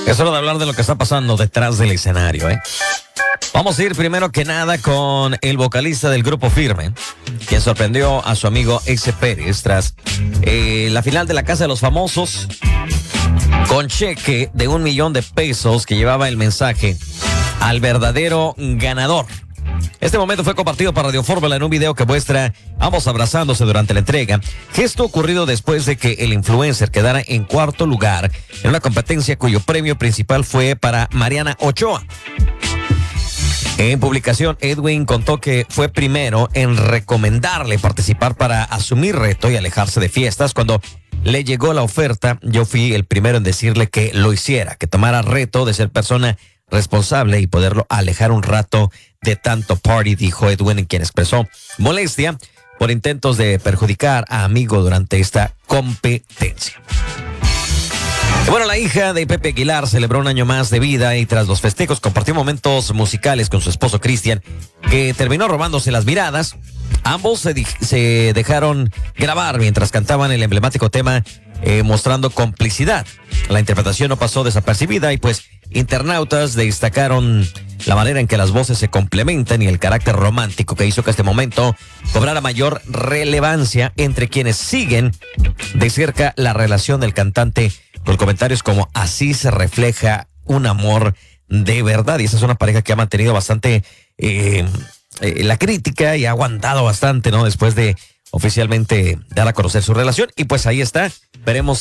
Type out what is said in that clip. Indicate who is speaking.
Speaker 1: Es hora de hablar de lo que está pasando detrás del escenario, ¿eh? Vamos a ir primero que nada con el vocalista del grupo Firme, quien sorprendió a su amigo Eze Pérez tras la final de la Casa de los Famosos con cheque de $1 millón que llevaba el mensaje al verdadero ganador. Este momento fue compartido por Radio Fórmula en un video que muestra ambos abrazándose durante la entrega, gesto ocurrido después de que el influencer quedara en cuarto lugar en una competencia cuyo premio principal fue para Mariana Ochoa. En publicación, Edwin contó que fue primero en recomendarle participar para asumir reto y alejarse de fiestas. Cuando le llegó la oferta, yo fui el primero en decirle que lo hiciera, que tomara reto de ser persona responsable y poderlo alejar un rato de tanto party, dijo Edwin, quien expresó molestia por intentos de perjudicar a amigo durante esta competencia. Bueno, la hija de Pepe Aguilar celebró un año más de vida y tras los festejos compartió momentos musicales con su esposo Cristian, que terminó robándose las miradas. Ambos se dejaron grabar mientras cantaban el emblemático tema, mostrando complicidad. La interpretación no pasó desapercibida y pues internautas destacaron la manera en que las voces se complementan y el carácter romántico que hizo que este momento cobrara mayor relevancia entre quienes siguen de cerca la relación del cantante, con comentarios como así se refleja un amor de verdad. Y esa es una pareja que ha mantenido bastante la crítica y ha aguantado bastante, ¿no? Después de oficialmente dar a conocer su relación. Y pues ahí está, veremos